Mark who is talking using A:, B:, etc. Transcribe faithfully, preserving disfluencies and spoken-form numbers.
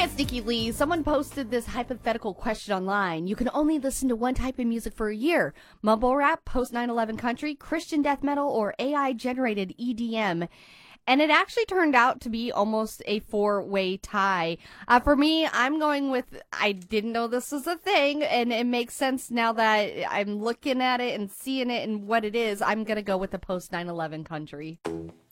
A: it's Nikki Lee. Someone posted this hypothetical question online. You can only listen to one type of music for a year. Mumble rap, post nine eleven country, Christian death metal, or A I-generated E D M. And it actually turned out to be almost a four-way tie. Uh, for me, I'm going with, I didn't know this was a thing, and it makes sense now that I'm looking at it and seeing it and what it is. I'm going to go with the post nine eleven country.